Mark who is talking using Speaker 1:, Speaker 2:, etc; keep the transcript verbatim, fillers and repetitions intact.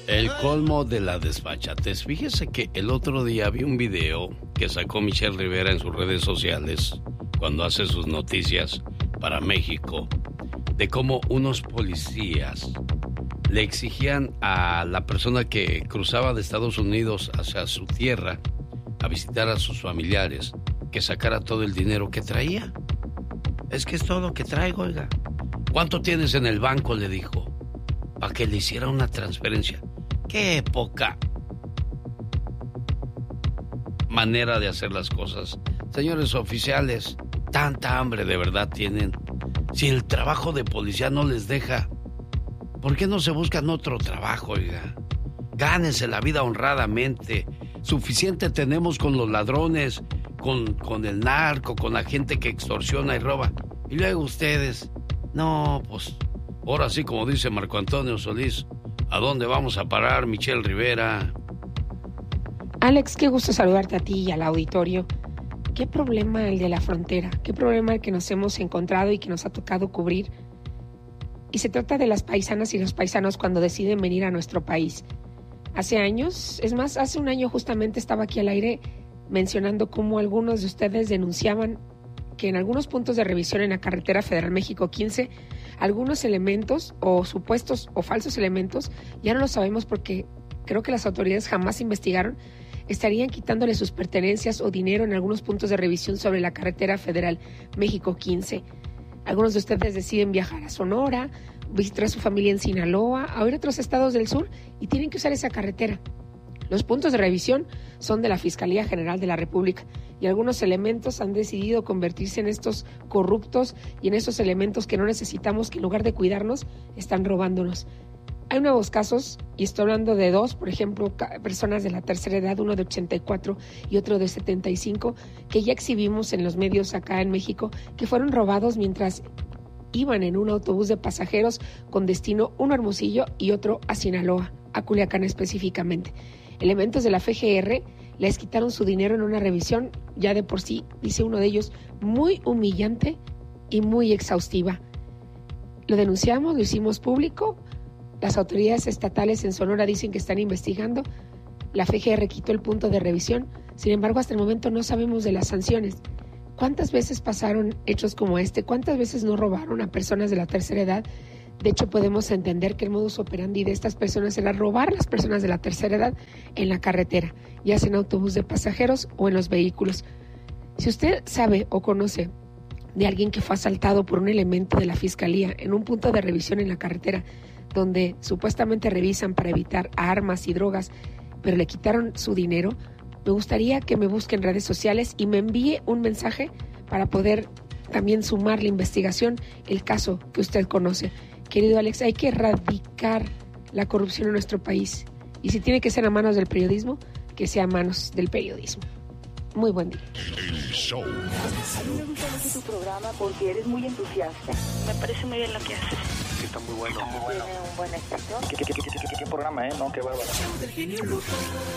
Speaker 1: El colmo de la desfachatez. Fíjese que el otro día vi un video que sacó Michelle Rivera en sus redes sociales cuando hace sus noticias para México, de cómo unos policías le exigían a la persona que cruzaba de Estados Unidos hacia su tierra a visitar a sus familiares que sacara todo el dinero que traía. Es que es todo lo que traigo, oiga. ¿Cuánto tienes en el banco?, le dijo, para que le hiciera una transferencia. ¡Qué poca manera de hacer las cosas! Señores oficiales, tanta hambre de verdad tienen. Si el trabajo de policía no les deja, ¿por qué no se buscan otro trabajo, oiga? Gánense la vida honradamente. Suficiente tenemos con los ladrones, con, con el narco, con la gente que extorsiona y roba. Y luego ustedes, no, pues, ahora sí, como dice Marco Antonio Solís, ¿a dónde vamos a parar, Michelle Rivera?
Speaker 2: Alex, qué gusto saludarte a ti y al auditorio. ¿Qué problema el de la frontera? ¿Qué problema el que nos hemos encontrado y que nos ha tocado cubrir? Y se trata de las paisanas y los paisanos cuando deciden venir a nuestro país. Hace años, es más, hace un año justamente estaba aquí al aire mencionando cómo algunos de ustedes denunciaban que en algunos puntos de revisión en la carretera Federal México quince, algunos elementos o supuestos o falsos elementos, ya no lo sabemos porque creo que las autoridades jamás investigaron, estarían quitándole sus pertenencias o dinero en algunos puntos de revisión sobre la carretera Federal México quince. Algunos de ustedes deciden viajar a Sonora, visitar a su familia en Sinaloa, a ir a otros estados del sur y tienen que usar esa carretera. Los puntos de revisión son de la Fiscalía General de la República y algunos elementos han decidido convertirse en estos corruptos y en esos elementos que no necesitamos, que en lugar de cuidarnos, están robándonos. Hay nuevos casos, y estoy hablando de dos, por ejemplo, personas de la tercera edad, uno de ochenta y cuatro y otro de setenta y cinco, que ya exhibimos en los medios acá en México, que fueron robados mientras iban en un autobús de pasajeros con destino uno a Hermosillo y otro a Sinaloa, a Culiacán específicamente. Elementos de la F G R les quitaron su dinero en una revisión, ya de por sí, dice uno de ellos, muy humillante y muy exhaustiva. Lo denunciamos, lo hicimos público. Las autoridades estatales en Sonora dicen que están investigando. La F G R quitó el punto de revisión. Sin embargo, hasta el momento no sabemos de las sanciones. ¿Cuántas veces pasaron hechos como este? ¿Cuántas veces no robaron a personas de la tercera edad? De hecho, podemos entender que el modus operandi de estas personas era robar a las personas de la tercera edad en la carretera, ya sea en autobús de pasajeros o en los vehículos. Si usted sabe o conoce de alguien que fue asaltado por un elemento de la Fiscalía en un punto de revisión en la carretera, donde supuestamente revisan para evitar armas y drogas, pero le quitaron su dinero, me gustaría que me busque en redes sociales y me envíe un mensaje para poder también sumar la investigación, el caso que usted conoce. Querido Alex, hay que erradicar la corrupción en nuestro país. Y si tiene que ser a manos del periodismo, que sea a manos del periodismo. Muy buen día.
Speaker 3: El show. A mí me gusta mucho tu programa porque eres muy entusiasta.
Speaker 4: Me parece muy bien lo que haces.
Speaker 5: Que está muy bueno. Está muy bueno.
Speaker 3: Tiene un buen éxito.
Speaker 5: ¿Qué, qué, qué, qué, qué, qué programa, eh? No, qué bárbaro.